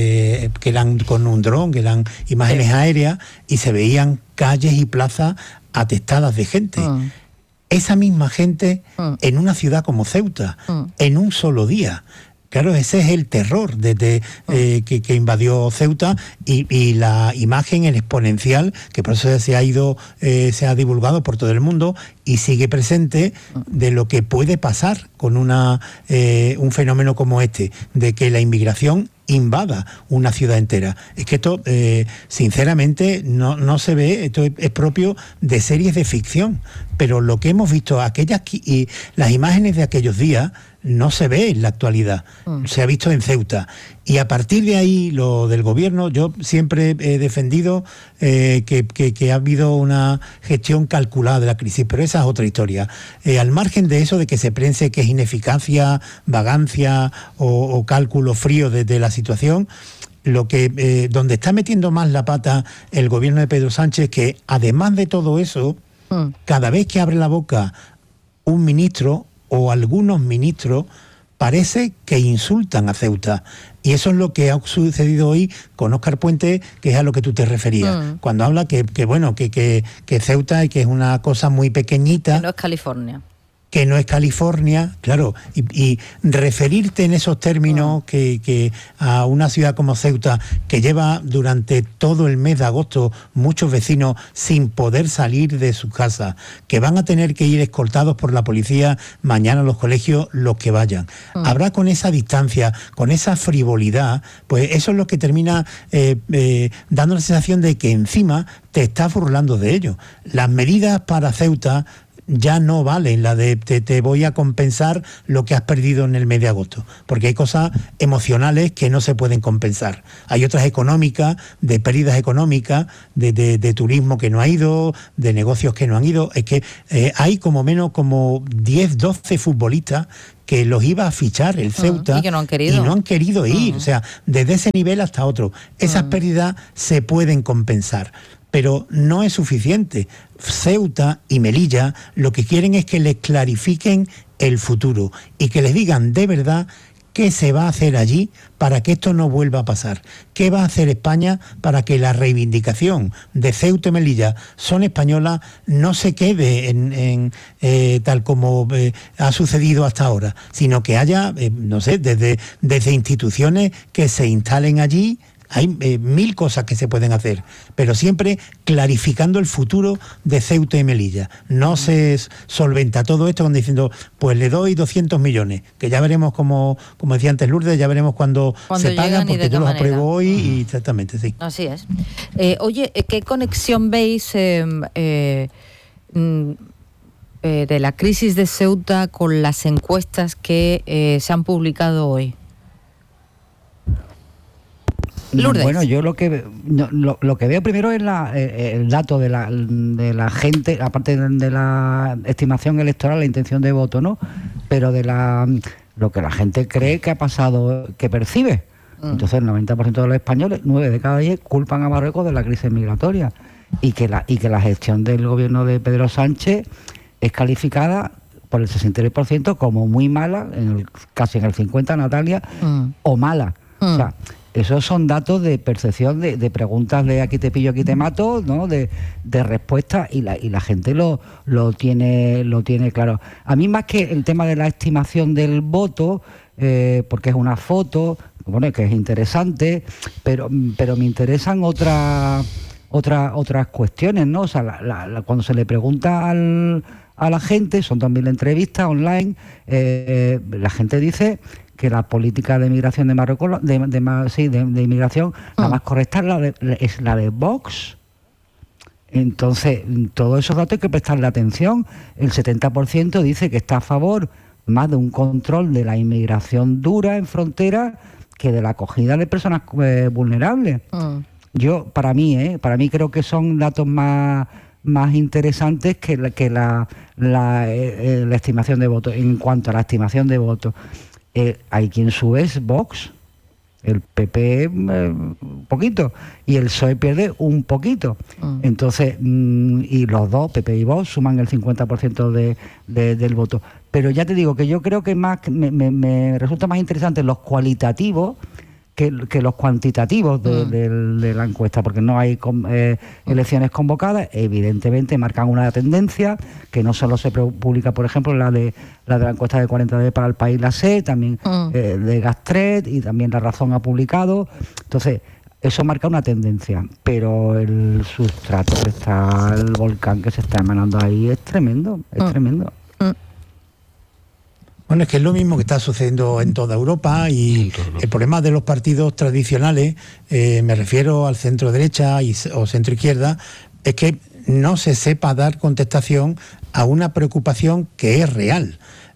eran con un dron, que eran imágenes aéreas, y se veían calles y plazas atestadas de gente. Esa misma gente en una ciudad como Ceuta, en un solo día. Claro, ese es el terror desde que invadió Ceuta, y la imagen, el exponencial, que por eso se ha divulgado por todo el mundo y sigue presente, de lo que puede pasar con un fenómeno como este, de que la inmigración invada una ciudad entera. Es que esto, sinceramente, no se ve, esto es propio de series de ficción, pero lo que hemos visto, las imágenes de aquellos días, no se ve en la actualidad, se ha visto en Ceuta. Y a partir de ahí, lo del gobierno, yo siempre he defendido que ha habido una gestión calculada de la crisis, pero esa es otra historia. Al margen de eso, de que se piense que es ineficacia, vagancia o cálculo frío de la situación, donde está metiendo más la pata el gobierno de Pedro Sánchez, que además de todo eso, cada vez que abre la boca un ministro o algunos ministros, parece que insultan a Ceuta. Y eso es lo que ha sucedido hoy con Óscar Puente, que es a lo que tú te referías. Cuando habla que Ceuta, y que es una cosa muy pequeñita. Que no es California. que no es California, claro, y referirte en esos términos que a una ciudad como Ceuta, que lleva durante todo el mes de agosto muchos vecinos sin poder salir de sus casas, que van a tener que ir escoltados por la policía mañana a los colegios, los que vayan. Habrá con esa distancia, con esa frivolidad, pues eso es lo que termina dando la sensación de que encima te estás burlando de ello. Las medidas para Ceuta ya no valen, la de te voy a compensar lo que has perdido en el mes de agosto, porque hay cosas emocionales que no se pueden compensar. Hay otras económicas, de pérdidas económicas, de turismo que no ha ido, de negocios que no han ido. Es que hay como menos como 10, 12 futbolistas que los iba a fichar el Ceuta y que no han querido ir. O sea, desde ese nivel hasta otro. Esas pérdidas se pueden compensar, pero no es suficiente. Ceuta y Melilla lo que quieren es que les clarifiquen el futuro y que les digan de verdad qué se va a hacer allí para que esto no vuelva a pasar. ¿Qué va a hacer España para que la reivindicación de Ceuta y Melilla son españolas no se quede en tal como ha sucedido hasta ahora, sino que haya, no sé, desde instituciones que se instalen allí? Hay 1000 cosas que se pueden hacer, pero siempre clarificando el futuro de Ceuta y Melilla. No se solventa todo esto con diciendo, pues le doy 200 millones, que ya veremos, como decía antes Lourdes, ya veremos cuando se pagan, porque yo los apruebo hoy y exactamente, sí. Así es. Oye, ¿qué conexión veis de la crisis de Ceuta con las encuestas que se han publicado hoy? Lourdes. Bueno, yo lo que veo primero es el dato de la gente, aparte de la estimación electoral, la intención de voto, ¿no? Pero de lo que la gente cree que ha pasado, que percibe. Entonces el 90% de los españoles, 9 de cada 10, culpan a Marruecos de la crisis migratoria y que la gestión del gobierno de Pedro Sánchez es calificada por el 63% como muy mala, casi en el 50%, Natalia, o mala. O sea, esos son datos de percepción, de preguntas de aquí te pillo, aquí te mato, ¿no? De respuesta, y la gente lo tiene claro. A mí, más que el tema de la estimación del voto, porque es una foto, bueno, que es interesante, pero me interesan otras cuestiones, ¿no? O sea, cuando se le pregunta a la gente, son 2000 entrevistas online, la gente dice que la política de migración de Marruecos, de inmigración, la más correcta es la de Vox. Entonces, todos esos datos hay que prestarle atención. El 70% dice que está a favor más de un control de la inmigración dura en frontera que de la acogida de personas vulnerables. Yo, para mí creo que son datos más interesantes que la estimación de votos. En cuanto a la estimación de votos, hay quien sube es Vox, el PP un poquito, y el PSOE pierde un poquito. Entonces, y los dos, PP y Vox, suman el 50% del voto. Pero ya te digo que yo creo que me resulta más interesante los cualitativos que los cuantitativos de la encuesta, porque no hay elecciones convocadas. Evidentemente marcan una tendencia que no solo se publica, por ejemplo, la de la encuesta de 40D para El País, la SE, también de Gastret, y también La Razón ha publicado. Entonces, eso marca una tendencia, pero el sustrato que está, el volcán que se está emanando ahí es tremendo, tremendo. Bueno, es que es lo mismo que está sucediendo en toda Europa, y el problema de los partidos tradicionales, me refiero al centro derecha o centro izquierda, es que no se sepa dar contestación a una preocupación que es real.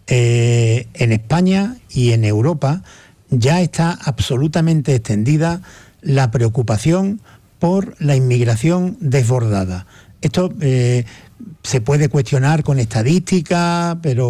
En España y en Europa ya está absolutamente extendida la preocupación por la inmigración desbordada. Esto se puede cuestionar con estadística, pero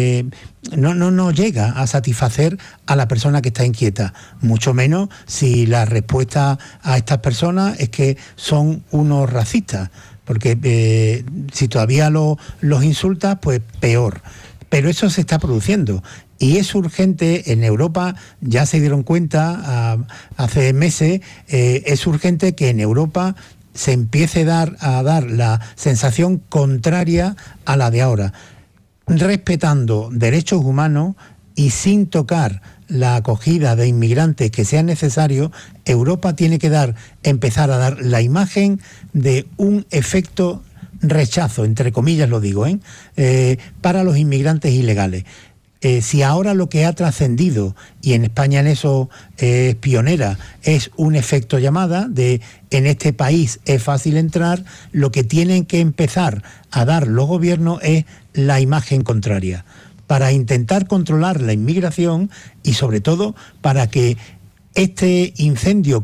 no llega a satisfacer a la persona que está inquieta, mucho menos si la respuesta a estas personas es que son unos racistas, porque si todavía los insultas, pues peor. Pero eso se está produciendo. Y es urgente, en Europa ya se dieron cuenta hace meses, es urgente que en Europa se empiece a dar la sensación contraria a la de ahora. respetando derechos humanos y sin tocar la acogida de inmigrantes que sea necesario, Europa tiene que empezar a dar la imagen de un efecto rechazo, entre comillas lo digo, para los inmigrantes ilegales. Si ahora lo que ha trascendido, y en España en eso es pionera, es un efecto llamada de en este país es fácil entrar, lo que tienen que empezar a dar los gobiernos es la imagen contraria, para intentar controlar la inmigración y sobre todo para que este incendio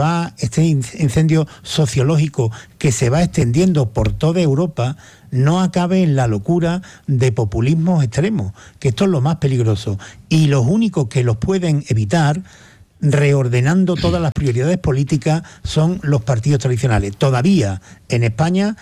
sociológico que se va extendiendo por toda Europa no acabe en la locura de populismos extremos, que esto es lo más peligroso. Y los únicos que los pueden evitar, reordenando todas las prioridades políticas, son los partidos tradicionales. Todavía en España,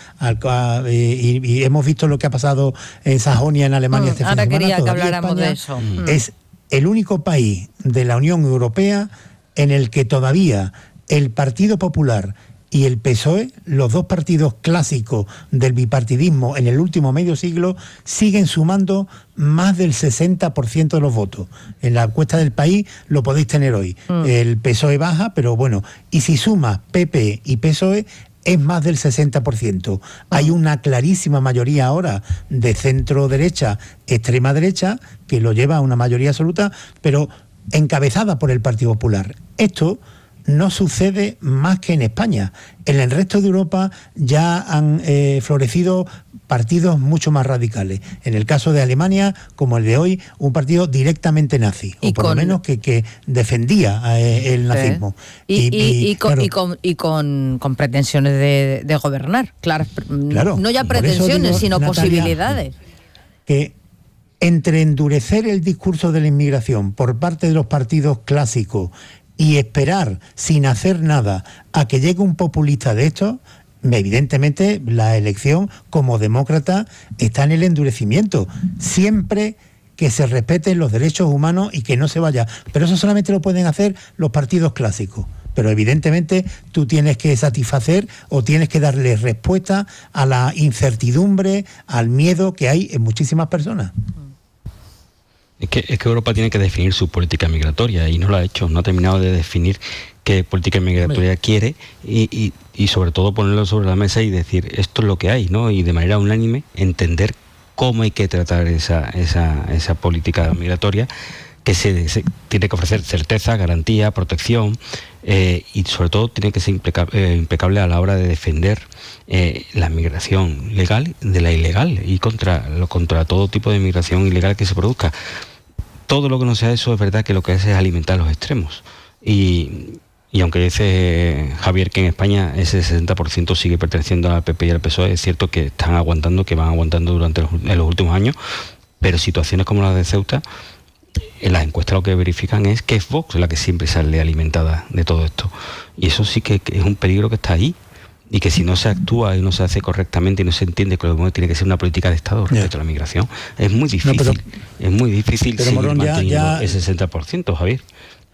y hemos visto lo que ha pasado en Sajonia, en Alemania, este fin de semana, quería que habláramos de eso. Es el único país de la Unión Europea en el que todavía el Partido Popular y el PSOE, los dos partidos clásicos del bipartidismo en el último medio siglo, siguen sumando más del 60% de los votos. En la encuesta del País lo podéis tener hoy. El PSOE baja, pero bueno, y si suma PP y PSOE, es más del 60%. Hay una clarísima mayoría ahora de centro-derecha, extrema-derecha, que lo lleva a una mayoría absoluta, pero encabezada por el Partido Popular. Esto no sucede más que en España. En el resto de Europa ya han florecido partidos mucho más radicales. En el caso de Alemania, como el de hoy, un partido directamente nazi, o por lo menos que defendía el nazismo. Y con pretensiones de gobernar, claro, no ya pretensiones, sino Natalia, posibilidades. Que entre endurecer el discurso de la inmigración por parte de los partidos clásicos y esperar sin hacer nada a que llegue un populista de estos, evidentemente la elección como demócrata está en el endurecimiento. Siempre que se respeten los derechos humanos y que no se vaya. Pero eso solamente lo pueden hacer los partidos clásicos. Pero evidentemente tú tienes que satisfacer o tienes que darle respuesta a la incertidumbre, al miedo que hay en muchísimas personas. Es que Europa tiene que definir su política migratoria y no lo ha hecho, no ha terminado de definir qué política migratoria quiere y sobre todo ponerlo sobre la mesa y decir esto es lo que hay, ¿no? Y de manera unánime entender cómo hay que tratar esa política migratoria que se tiene que ofrecer certeza, garantía, protección y sobre todo tiene que ser impecable a la hora de defender la migración legal de la ilegal y contra todo tipo de migración ilegal que se produzca. Todo lo que no sea eso es verdad que lo que hace es alimentar los extremos. Y aunque dice Javier que en España ese 60% sigue perteneciendo al PP y al PSOE, es cierto que van aguantando durante los últimos años, pero situaciones como la de Ceuta, en las encuestas lo que verifican es que es Vox la que siempre sale alimentada de todo esto. Y eso sí que es un peligro que está ahí. Y que si no se actúa y no se hace correctamente y no se entiende que lo que tiene que ser una política de Estado respecto a la migración, es muy difícil. Es muy difícil seguir manteniendo ese 60%, Javier.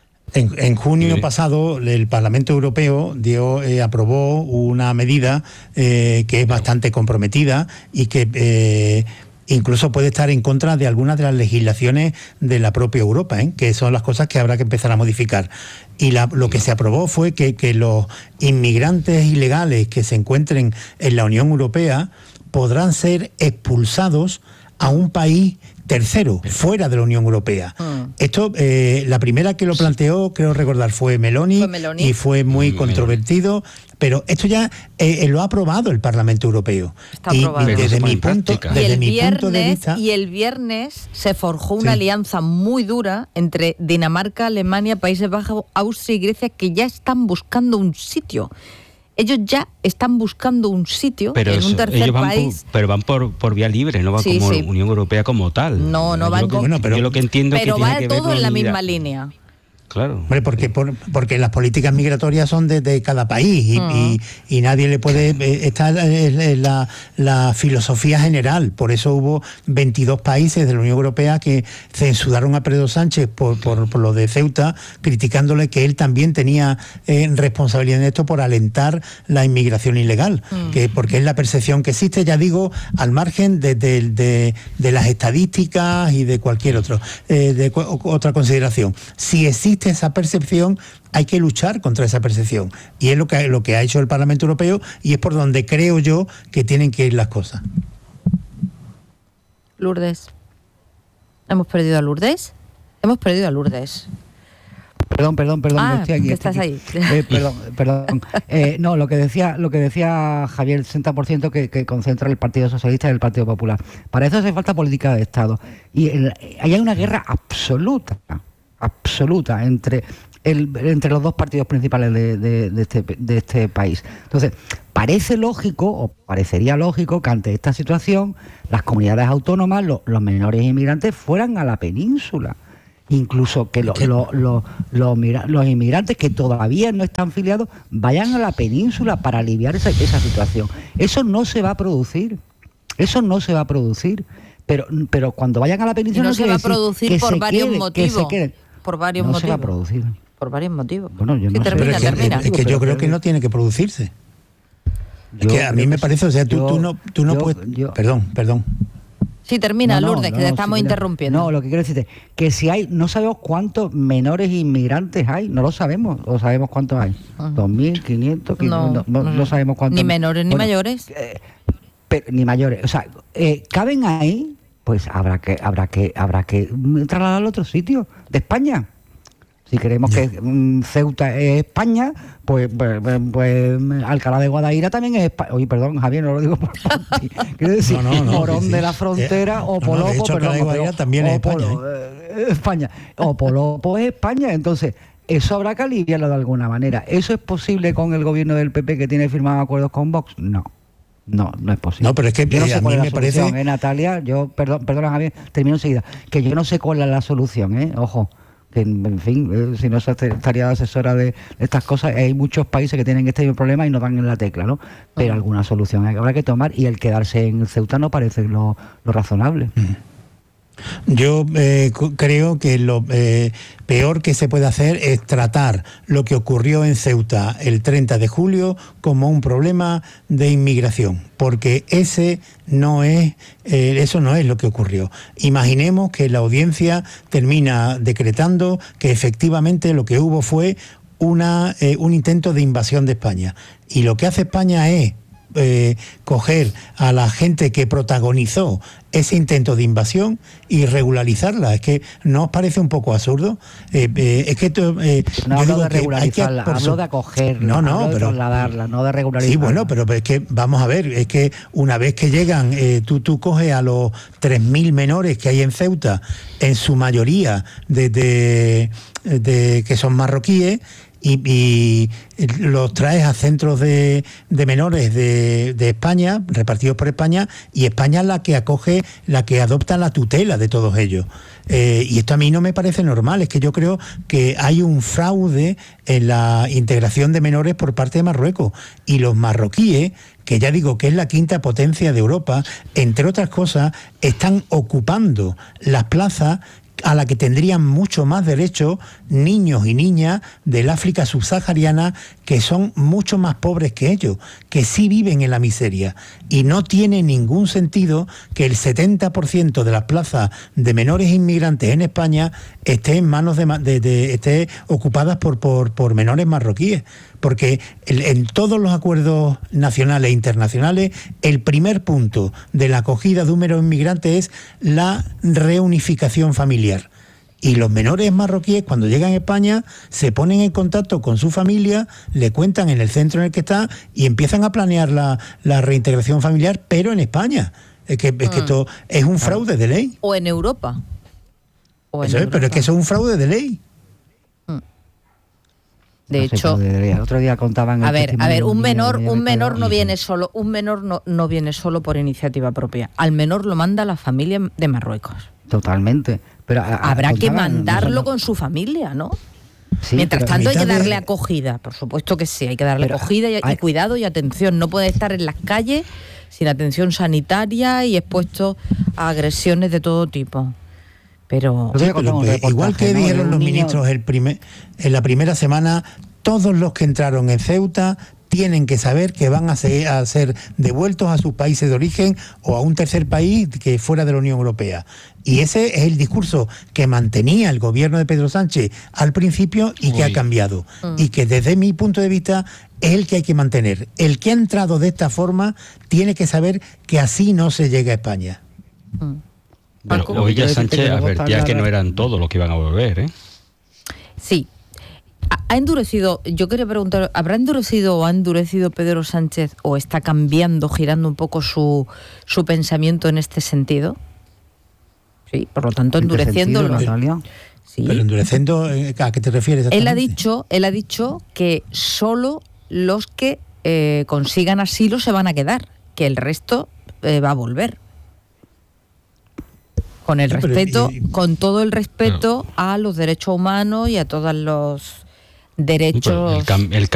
En junio pasado el Parlamento Europeo aprobó una medida que es bastante comprometida y que incluso puede estar en contra de algunas de las legislaciones de la propia Europa, que son las cosas que habrá que empezar a modificar. Y lo que se aprobó fue que los inmigrantes ilegales que se encuentren en la Unión Europea podrán ser expulsados a un país tercero, fuera de la Unión Europea. Esto, la primera que lo planteó, creo recordar, fue Meloni. Y fue muy controvertido, pero esto ya lo ha aprobado el Parlamento Europeo. Está aprobado. Desde mi punto de vista... Y el viernes se forjó una alianza muy dura entre Dinamarca, Alemania, Países Bajos, Austria y Grecia, que ya están buscando un sitio. Ellos ya están buscando un sitio en un tercer país. Pero van por vía libre, no van como Unión Europea como tal. No van como... Yo lo que entiendo pero que va tiene que todo ver en la misma línea. Claro. Hombre, porque las políticas migratorias son de cada país y nadie le puede... Esta es la filosofía general. Por eso hubo 22 países de la Unión Europea que censuraron a Pedro Sánchez por lo de Ceuta, criticándole que él también tenía responsabilidad en esto por alentar la inmigración ilegal, porque es la percepción que existe, ya digo, al margen de las estadísticas y de cualquier otra consideración. Si existe esa percepción, hay que luchar contra esa percepción, y es lo que ha hecho el Parlamento Europeo, y es por donde creo yo que tienen que ir las cosas. Lourdes. ¿Hemos perdido a Lourdes? Hemos perdido a Lourdes. Perdón, estoy aquí. Estás ahí. Perdón. No, lo que decía Javier, el 60% que concentra el Partido Socialista y el Partido Popular. Para eso hace falta política de Estado. Y ahí hay una guerra absoluta entre los dos partidos principales de este país. Entonces, parecería lógico que ante esta situación las comunidades autónomas, los menores inmigrantes fueran a la península. Incluso que los inmigrantes que todavía no están filiados vayan a la península para aliviar esa situación. Eso no se va a producir. Pero cuando vayan a la península no se va a producir por varios motivos. Por varios motivos. Se va a producir. Por varios motivos. Bueno, yo no sé. Termina. Es que yo creo que no tiene que producirse. Es que a mí me parece, o sea, tú no puedes... Perdón. Sí, termina, Lourdes, que te estamos interrumpiendo. No, lo que quiero decirte que si hay, no sabemos cuántos menores inmigrantes hay, no lo sabemos, o sabemos cuántos hay. 2.500, no sabemos cuántos. Ni menores ni mayores. Ni mayores, o sea, caben ahí, pues habrá que trasladarlo a otro sitio de España. Si queremos que Ceuta es España, pues Alcalá de Guadaira también es España. Oye, perdón, Javier, no lo digo por ti. Quiero decir, Morón de la Frontera o Polopo, de hecho, Alcalá de Guadaira también es España. España. O Polopo es España, entonces eso habrá que aliviarlo de alguna manera. ¿Eso es posible con el gobierno del PP que tiene firmado acuerdos con Vox? No es posible. No, pero es que yo no sé a cuál mí es me la solución, parece... Natalia, perdona Javier, termino enseguida, que yo no sé cuál es la solución, ojo, que en fin, si no se estaría asesora de estas cosas, hay muchos países que tienen este problema y no dan en la tecla, ¿no? Pero alguna solución habrá que tomar, y el quedarse en Ceuta no parece lo razonable. Yo creo que lo peor que se puede hacer es tratar lo que ocurrió en Ceuta el 30 de julio como un problema de inmigración, porque eso no es lo que ocurrió. Imaginemos que la audiencia termina decretando que efectivamente lo que hubo fue un intento de invasión de España, y lo que hace España es coger a la gente que protagonizó ese intento de invasión y regularizarla. Es que ¿no os parece un poco absurdo? Es que no hablo de regularizarla, hablo de acogerla, de trasladarla, no de regularizarla. Sí, bueno, pero es que vamos a ver, es que una vez que llegan, tú coges a los 3.000 menores que hay en Ceuta, en su mayoría de que son marroquíes, y los traes a centros de menores de España, repartidos por España, y España es la que acoge, la que adopta la tutela de todos ellos. Y esto a mí no me parece normal. Es que yo creo que hay un fraude en la integración de menores por parte de Marruecos, y los marroquíes, que ya digo que es la quinta potencia de Europa, entre otras cosas, están ocupando las plazas a la que tendrían mucho más derecho niños y niñas del África subsahariana, que son mucho más pobres que ellos, que sí viven en la miseria. Y no tiene ningún sentido que el 70% de las plazas de menores inmigrantes en España esté en manos esté ocupadas por menores marroquíes. Porque en todos los acuerdos nacionales e internacionales, el primer punto de la acogida de un menor inmigrante es la reunificación familiar. Y los menores marroquíes, cuando llegan a España, se ponen en contacto con su familia, le cuentan en el centro en el que está y empiezan a planear la reintegración familiar, pero en España. Es que esto es un fraude de ley. O en Europa. Pero es que eso es un fraude de ley. De hecho, el otro día contaban. A ver, un menor no viene solo, no viene solo por iniciativa propia. Al menor lo manda la familia de Marruecos. Totalmente. Pero habrá que mandarlo con su familia, ¿no? Sí, Mientras pero tanto hay que mitad de- darle acogida, por supuesto que sí, hay que darle Pero acogida y cuidado y atención. No puede estar en las calles sin atención sanitaria y expuesto a agresiones de todo tipo. Pero Yo voy a contar un reportaje, igual que ¿no? de dijeron un los niño- ministros en la primera semana, todos los que entraron en Ceuta tienen que saber que van a ser devueltos a sus países de origen o a un tercer país que fuera de la Unión Europea. Y ese es el discurso que mantenía el gobierno de Pedro Sánchez al principio y que ha cambiado. Y que desde mi punto de vista es el que hay que mantener. El que ha entrado de esta forma tiene que saber que así no se llega a España. Pero hoy ya Sánchez advertía que no eran todos los que iban a volver, ¿eh? sí, ha endurecido, yo quería preguntar, ¿habrá endurecido o ha endurecido Pedro Sánchez o está cambiando, girando un poco su pensamiento en este sentido? Sí, por lo tanto, ¿En qué endureciéndolo. sentido, Natalia? Sí. Pero endureciendo, ¿a qué te refieres? Él ha exactamente? dicho que solo los que consigan asilo se van a quedar, que el resto va a volver. Con el Sí, pero respeto, con todo el respeto a los derechos humanos y a todos los derechos. El